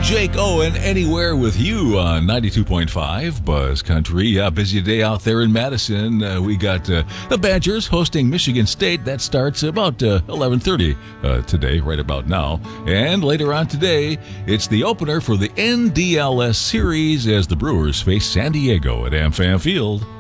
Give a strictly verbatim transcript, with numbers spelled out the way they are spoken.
Jake Owen, Anywhere with You on ninety-two point five Buzz Country. Yeah, busy day out there in Madison. Uh, we got uh, the Badgers hosting Michigan State. That starts about uh, eleven thirty uh, today, right about now. And later on today, it's the opener for the N D L S series as the Brewers face San Diego at AmFam Field.